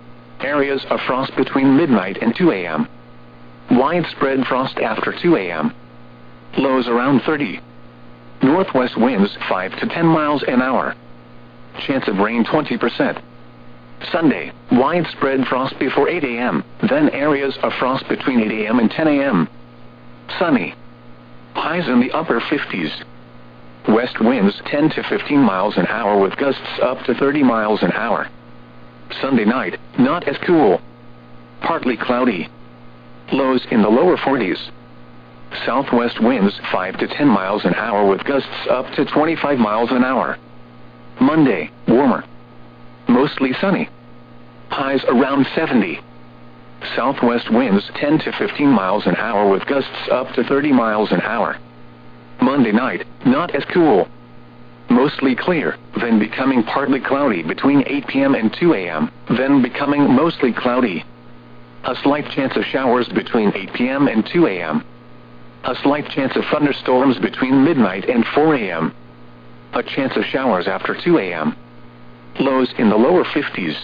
Areas of frost between midnight and 2 a.m. Widespread frost after 2 a.m. Lows around 30. Northwest winds 5 to 10 miles an hour. Chance of rain 20%. Sunday, widespread frost before 8 a.m., then areas of frost between 8 a.m. and 10 a.m. Sunny. Highs in the upper 50s. West winds 10 to 15 miles an hour with gusts up to 30 miles an hour. Sunday night, not as cool. Partly cloudy. Lows in the lower 40s. Southwest winds 5 to 10 miles an hour with gusts up to 25 miles an hour. Monday, warmer. Mostly sunny. Highs around 70. Southwest winds 10 to 15 miles an hour with gusts up to 30 miles an hour. Monday night, not as cool. Mostly clear, then becoming partly cloudy between 8 p.m. and 2 a.m., then becoming mostly cloudy. A slight chance of showers between 8 p.m. and 2 a.m. A slight chance of thunderstorms between midnight and 4 a.m. A chance of showers after 2 a.m. Lows in the lower 50s.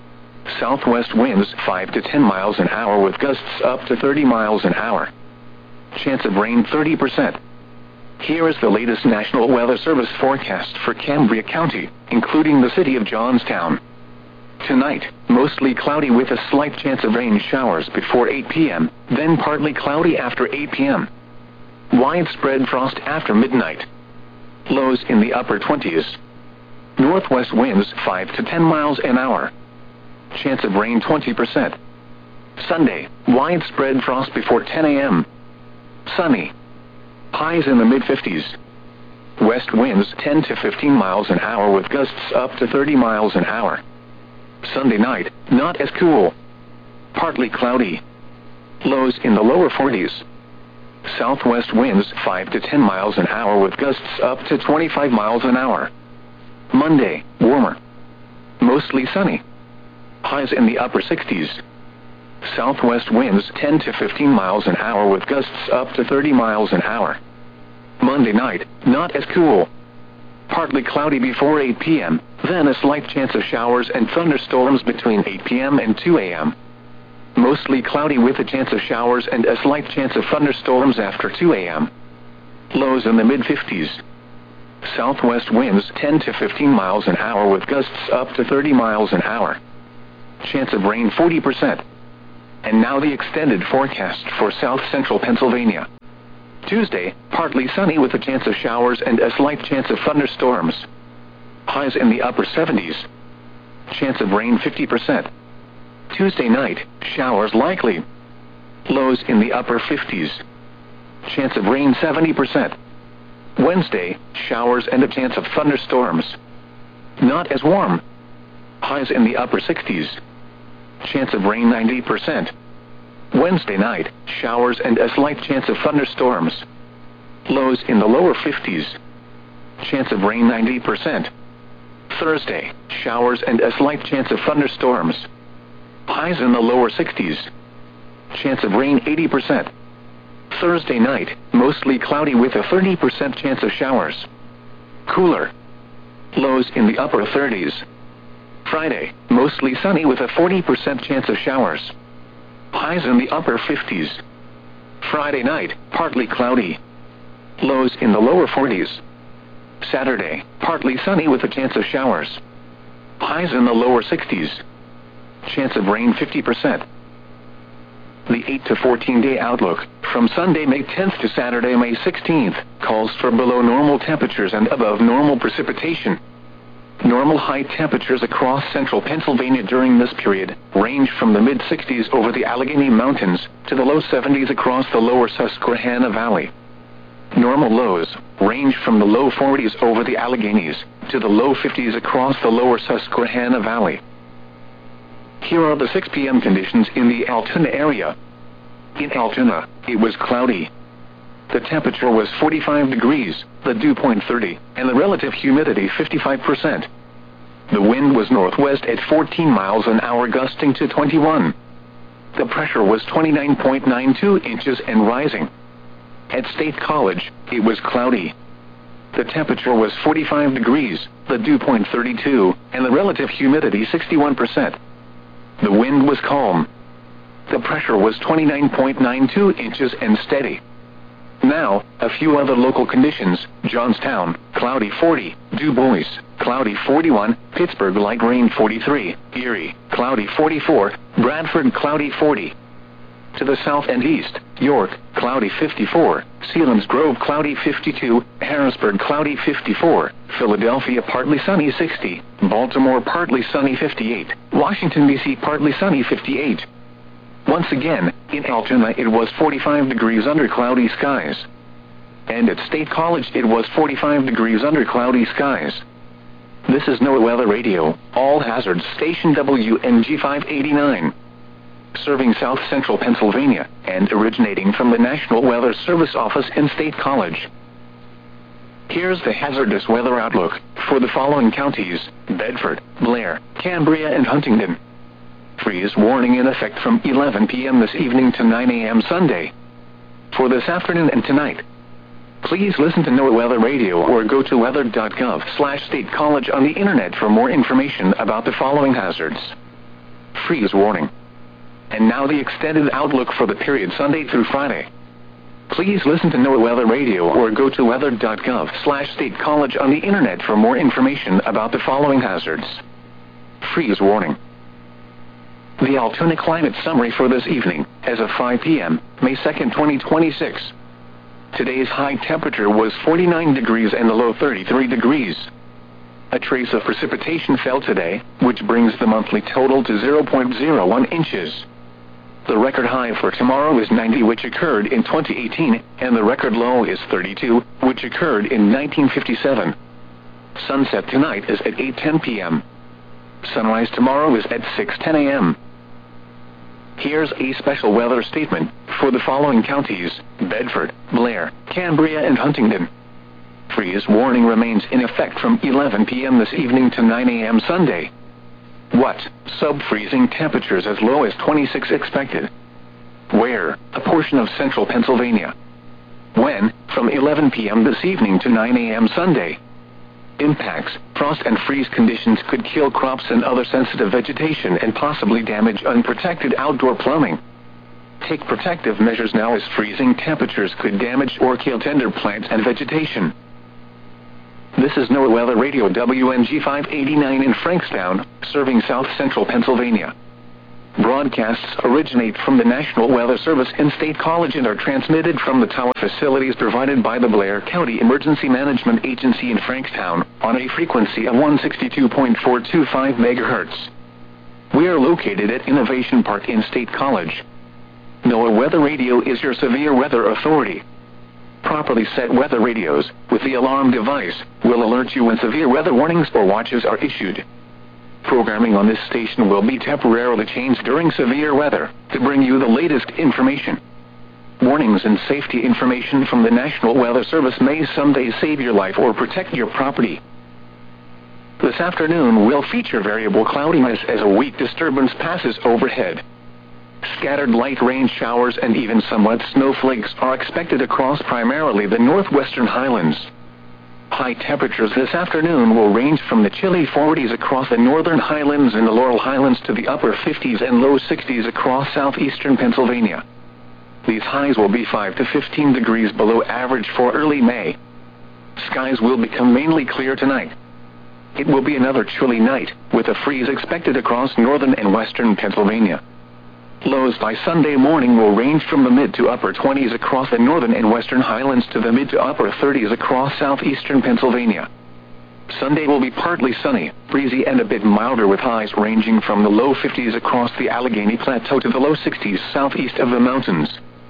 Southwest winds 5 to 10 miles an hour with gusts up to 30 miles an hour. Chance of rain 30%. Here is the latest National Weather Service forecast for Cambria County, including the city of Johnstown. Tonight, mostly cloudy with a slight chance of rain showers before 8 p.m., then partly cloudy after 8 p.m. Widespread frost after midnight. Lows in the upper 20s. Northwest winds 5 to 10 miles an hour. Chance of rain 20%. Sunday, widespread frost before 10 a.m. Sunny. Highs in the mid-50s. West winds 10 to 15 miles an hour with gusts up to 30 miles an hour. Sunday night, not as cool. Partly cloudy. Lows in the lower 40s. Southwest winds 5 to 10 miles an hour with gusts up to 25 miles an hour. Monday, warmer. Mostly sunny. Highs in the upper 60s. Southwest winds 10 to 15 miles an hour with gusts up to 30 miles an hour. Monday night, not as cool. Partly cloudy before 8 p.m., then a slight chance of showers and thunderstorms between 8 p.m. and 2 a.m. Mostly cloudy with a chance of showers and a slight chance of thunderstorms after 2 a.m. Lows in the mid-50s. Southwest winds 10 to 15 miles an hour with gusts up to 30 miles an hour. chance of rain 40%. And now the extended forecast for south central Pennsylvania. Tuesday, partly sunny with a chance of showers and a slight chance of thunderstorms. Highs in the upper 70s. Chance of rain 50%. Tuesday night, showers likely. Lows in the upper 50s. Chance of rain 70%. Wednesday, showers and a chance of thunderstorms. Not as warm. Highs in the upper 60s. Chance of rain 90%. Wednesday night, showers and a slight chance of thunderstorms. Lows in the lower 50s. Chance of rain 90%. Thursday, showers and a slight chance of thunderstorms. Highs in the lower 60s. Chance of rain 80%. Thursday night, mostly cloudy with a 30% chance of showers. Cooler. Lows in the upper 30s. Friday, mostly sunny with a 40% chance of showers. Highs in the upper 50s. Friday night, partly cloudy. Lows in the lower 40s. Saturday, partly sunny with a chance of showers. Highs in the lower 60s. Chance of rain 50%. The 8 to 14-day outlook, from Sunday, May 10th to Saturday, May 16th, calls for below normal temperatures and above normal precipitation. Normal high temperatures across central Pennsylvania during this period range from the mid-60s over the Allegheny Mountains to the low 70s across the lower Susquehanna Valley. Normal lows range from the low 40s over the Alleghenies to the low 50s across the lower Susquehanna Valley. Here are the 6 p.m. conditions in the Altoona area. In Altoona, it was cloudy. The temperature was 45 degrees, the dew point 30, and the relative humidity 55%. The wind was northwest at 14 miles an hour, gusting to 21. The pressure was 29.92 inches and rising. At State College, it was cloudy. The temperature was 45 degrees, the dew point 32, and the relative humidity 61%. The wind was calm. The pressure was 29.92 inches and steady. Now, a few other local conditions: Johnstown, cloudy 40, Du Bois, cloudy 41, Pittsburgh, light rain 43, Erie, cloudy 44, Bradford, cloudy 40. To the south and east, York, cloudy 54, Selinsgrove, cloudy 52, Harrisburg, cloudy 54, Philadelphia, partly sunny 60, Baltimore, partly sunny 58, Washington, D.C., partly sunny 58. Once again, in Altoona it was 45 degrees under cloudy skies. And at State College it was 45 degrees under cloudy skies. This is NOAA Weather Radio, all hazards, station WNG 589. Serving south central Pennsylvania, and originating from the National Weather Service office in State College. Here's the hazardous weather outlook for the following counties: Bedford, Blair, Cambria, and Huntingdon. Freeze warning in effect from 11 p.m. this evening to 9 a.m. Sunday. For this afternoon and tonight, please listen to NOAA Weather Radio or go to weather.gov/State College on the internet for more information about the following hazards. Freeze warning. And now the extended outlook for the period Sunday through Friday. Please listen to NOAA Weather Radio or go to weather.gov/State College on the internet for more information about the following hazards. Freeze warning. The Altoona climate summary for this evening, as of 5 p.m., May 2nd, 2026. Today's high temperature was 49 degrees and the low 33 degrees. A trace of precipitation fell today, which brings the monthly total to 0.01 inches. The record high for tomorrow is 90, which occurred in 2018, and the record low is 32, which occurred in 1957. Sunset tonight is at 8:10 p.m. Sunrise tomorrow is at 6:10 a.m. Here's a special weather statement for the following counties: Bedford, Blair, Cambria, and Huntingdon. Freeze warning remains in effect from 11 p.m. this evening to 9 a.m. Sunday. What? Sub-freezing temperatures as low as 26 expected. Where? A portion of central Pennsylvania. When? From 11 p.m. this evening to 9 a.m. Sunday. Impacts: frost and freeze conditions could kill crops and other sensitive vegetation and possibly damage unprotected outdoor plumbing. Take protective measures now, as freezing temperatures could damage or kill tender plants and vegetation. This is NOAA Weather Radio WNG 589 in Frankstown, serving south central Pennsylvania. Broadcasts originate from the National Weather Service and State College and are transmitted from the tower facilities provided by the Blair County Emergency Management Agency in Frankstown, on a frequency of 162.425 MHz. We are located at Innovation Park in State College. NOAA Weather Radio is your severe weather authority. Properly set weather radios, with the alarm device, will alert you when severe weather warnings or watches are issued. Programming on this station will be temporarily changed during severe weather, to bring you the latest information. Warnings and safety information from the National Weather Service may someday save your life or protect your property. This afternoon will feature variable cloudiness as a weak disturbance passes overhead. Scattered light rain showers and even somewhat snowflakes are expected across primarily the northwestern highlands. High temperatures this afternoon will range from the chilly 40s across the northern highlands and the Laurel Highlands to the upper 50s and low 60s across southeastern Pennsylvania. These highs will be 5 to 15 degrees below average for early May. Skies will become mainly clear tonight. It will be another chilly night, with a freeze expected across northern and western Pennsylvania. Lows by Sunday morning will range from the mid to upper 20s across the northern and western highlands to the mid to upper 30s across southeastern Pennsylvania. Sunday will be partly sunny, breezy and a bit milder with highs ranging from the low 50s across the Allegheny Plateau to the low 60s southeast of the mountains.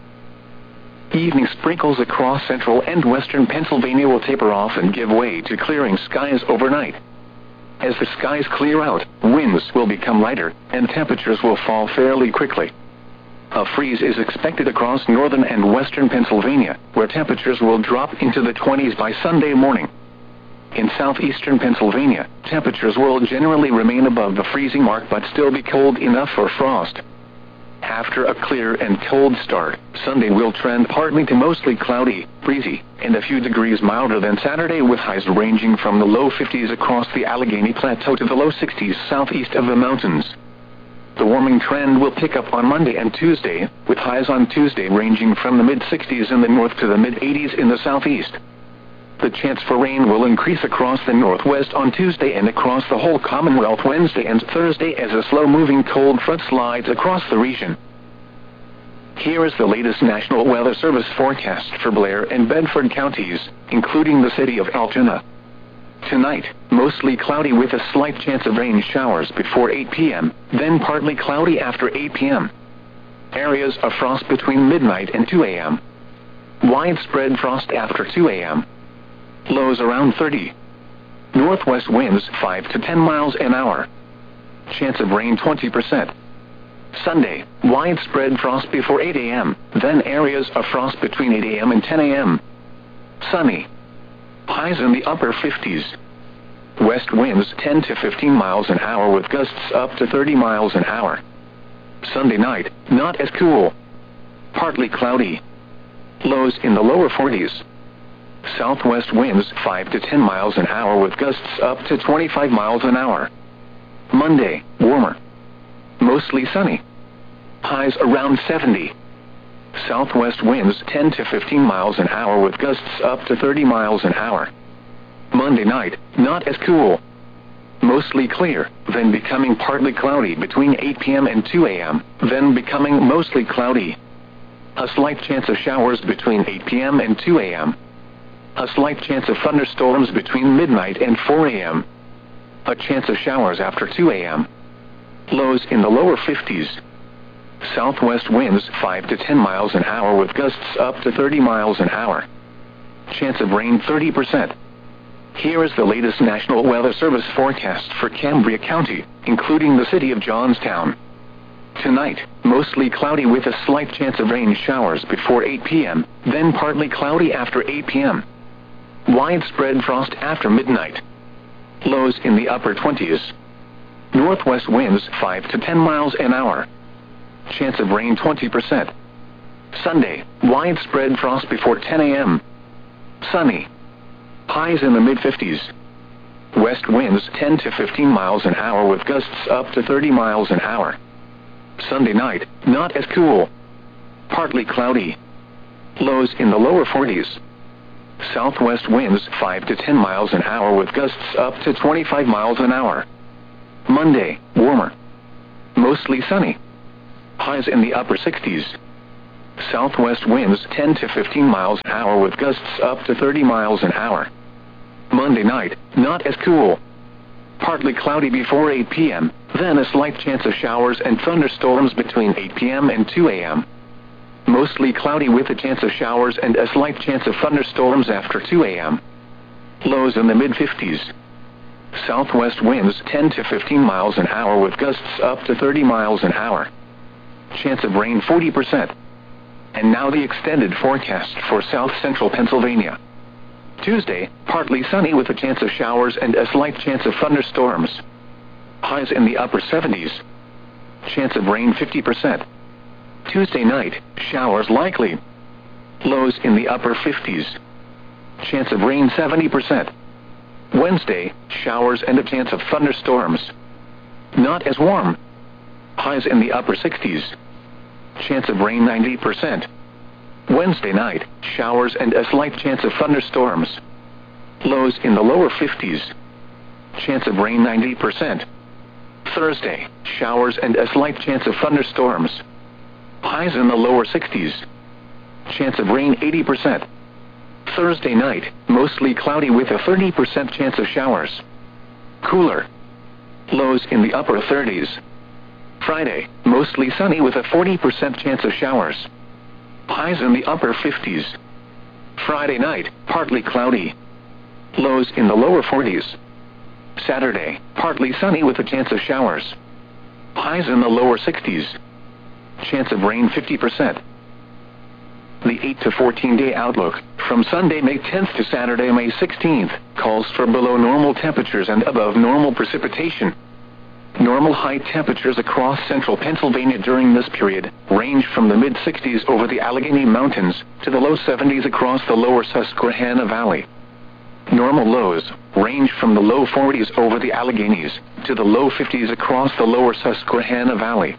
Evening sprinkles across central and western Pennsylvania will taper off and give way to clearing skies overnight. As the skies clear out, winds will become lighter, and temperatures will fall fairly quickly. A freeze is expected across northern and western Pennsylvania, where temperatures will drop into the 20s by Sunday morning. In southeastern Pennsylvania, temperatures will generally remain above the freezing mark but still be cold enough for frost. After a clear and cold start, Sunday will trend partly to mostly cloudy, breezy, and a few degrees milder than Saturday with highs ranging from the low 50s across the Allegheny Plateau to the low 60s southeast of the mountains. The warming trend will pick up on Monday and Tuesday, with highs on Tuesday ranging from the mid-60s in the north to the mid-80s in the southeast. The chance for rain will increase across the northwest on Tuesday and across the whole Commonwealth Wednesday and Thursday as a slow-moving cold front slides across the region. Here is the latest National Weather Service forecast for Blair and Bedford counties, including the city of Altoona. Tonight, mostly cloudy with a slight chance of rain showers before 8 p.m., then partly cloudy after 8 p.m. Areas of frost between midnight and 2 a.m. Widespread frost after 2 a.m. Lows around 30. Northwest winds 5 to 10 miles an hour. Chance of rain 20%. Sunday, widespread frost before 8 a.m., then areas of frost between 8 a.m. and 10 a.m. Sunny. Highs in the upper 50s. West winds 10 to 15 miles an hour with gusts up to 30 miles an hour. Sunday night, not as cool. Partly cloudy. Lows in the lower 40s. Southwest winds 5 to 10 miles an hour with gusts up to 25 miles an hour. Monday, warmer. Mostly sunny. Highs around 70. Southwest winds 10 to 15 miles an hour with gusts up to 30 miles an hour. Monday night, not as cool. Mostly clear, then becoming partly cloudy between 8 p.m. and 2 a.m., then becoming mostly cloudy. A slight chance of showers between 8 p.m. and 2 a.m. A slight chance of thunderstorms between midnight and 4 a.m. A chance of showers after 2 a.m. Lows in the lower 50s. Southwest winds 5 to 10 miles an hour with gusts up to 30 miles an hour. Chance of rain 30%. Here is the latest National Weather Service forecast for Cambria County, including the city of Johnstown. Tonight, mostly cloudy with a slight chance of rain showers before 8 p.m., then partly cloudy after 8 p.m. Widespread frost after midnight. Lows in the upper 20s. Northwest winds 5 to 10 miles an hour. Chance of rain 20%. Sunday, widespread frost before 10 a.m. Sunny. Highs in the mid-50s. West winds 10 to 15 miles an hour with gusts up to 30 miles an hour. Sunday night, not as cool. Partly cloudy. Lows in the lower 40s. Southwest winds 5 to 10 miles an hour with gusts up to 25 miles an hour. Monday, warmer. Mostly sunny. Highs in the upper 60s. Southwest winds 10 to 15 miles an hour with gusts up to 30 miles an hour. Monday night, not as cool. Partly cloudy before 8 p.m., then a slight chance of showers and thunderstorms between 8 p.m. and 2 a.m. Mostly cloudy with a chance of showers and a slight chance of thunderstorms after 2 a.m. Lows in the mid-50s. Southwest winds 10 to 15 miles an hour with gusts up to 30 miles an hour. Chance of rain 40%. And now the extended forecast for south-central Pennsylvania. Tuesday, partly sunny with a chance of showers and a slight chance of thunderstorms. Highs in the upper 70s. Chance of rain 50%. Tuesday night, showers likely. Lows in the upper 50s. Chance of rain 70%. Wednesday, showers and a chance of thunderstorms. Not as warm. Highs in the upper 60s. Chance of rain 90%. Wednesday night, showers and a slight chance of thunderstorms. Lows in the lower 50s. Chance of rain 90%. Thursday, showers and a slight chance of thunderstorms. Highs in the lower 60s. Chance of rain 80%. Thursday night, mostly cloudy with a 30% chance of showers. Cooler. Lows in the upper 30s. Friday, mostly sunny with a 40% chance of showers. Highs in the upper 50s. Friday night, partly cloudy. Lows in the lower 40s. Saturday, partly sunny with a chance of showers. Highs in the lower 60s. Chance of rain 50%. The 8 to 14-day outlook, from Sunday, May 10th to Saturday, May 16th, calls for below normal temperatures and above normal precipitation. Normal high temperatures across central Pennsylvania during this period range from the mid-60s over the Allegheny Mountains to the low 70s across the lower Susquehanna Valley. Normal lows range from the low 40s over the Alleghenies to the low 50s across the lower Susquehanna Valley.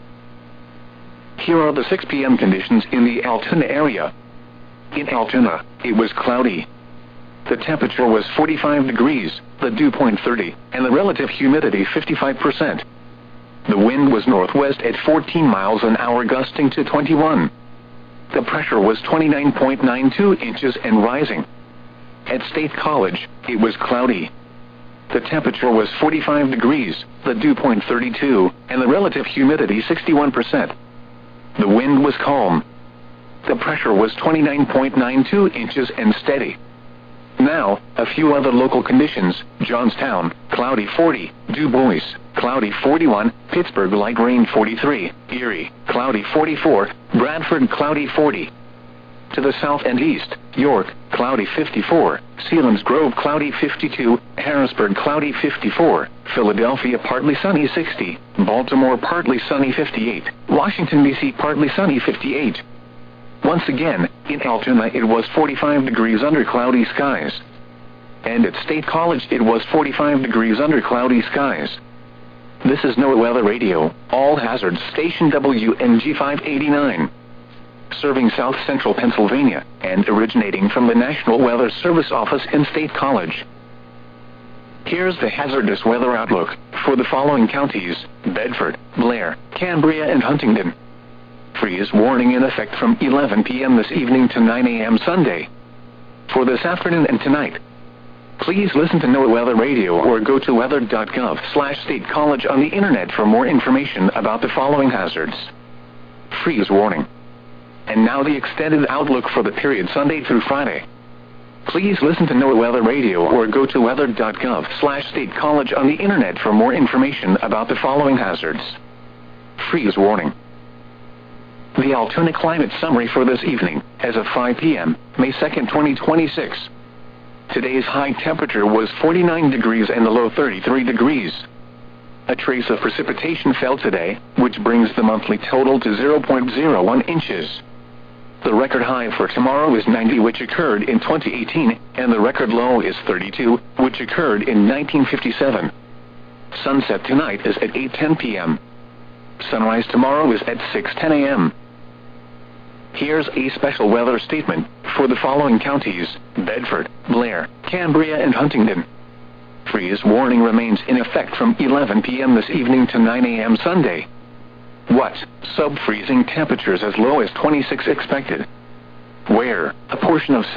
Here are the 6 p.m. conditions in the Altoona area. In Altoona, it was cloudy. The temperature was 45 degrees, the dew point 30, and the relative humidity 55%. The wind was northwest at 14 miles an hour, gusting to 21. The pressure was 29.92 inches and rising. At State College, it was cloudy. The temperature was 45 degrees, the dew point 32, and the relative humidity 61%. The wind was calm. The pressure was 29.92 inches and steady. Now, a few other local conditions. Johnstown, cloudy 40, Du Bois, cloudy 41, Pittsburgh, light rain 43, Erie, cloudy 44, Bradford, cloudy 40. To the south and east, York, cloudy 54, Selinsgrove, cloudy 52, Harrisburg, cloudy 54, Philadelphia, partly sunny 60, Baltimore, partly sunny 58, Washington, D.C., partly sunny 58. Once again, in Altoona it was 45 degrees under cloudy skies. And at State College it was 45 degrees under cloudy skies. This is NOAA Weather Radio, all hazards station WNG 589. Serving south central Pennsylvania, and originating from the National Weather Service office in State College. Here's the hazardous weather outlook for the following counties: Bedford, Blair, Cambria, and Huntingdon. Freeze warning in effect from 11 p.m. this evening to 9 a.m. Sunday. For this afternoon and tonight, please listen to NOAA Weather Radio or go to weather.gov/State College on the internet for more information about the following hazards. Freeze warning. And now the extended outlook for the period Sunday through Friday. Please listen to NOAA Weather Radio or go to weather.gov/State College on the internet for more information about the following hazards. Freeze warning. The Altoona climate summary for this evening, as of 5 p.m., May 2nd, 2026. Today's high temperature was 49 degrees and the low 33 degrees. A trace of precipitation fell today, which brings the monthly total to 0.01 inches. The record high for tomorrow is 90, which occurred in 2018, and the record low is 32, which occurred in 1957. Sunset tonight is at 8:10 p.m. Sunrise tomorrow is at 6:10 a.m. Here's a special weather statement for the following counties: Bedford, Blair, Cambria, and Huntingdon. Freeze warning remains in effect from 11 p.m. this evening to 9 a.m. Sunday. What? sub-freezing temperatures as low as 26 expected. Where, a portion of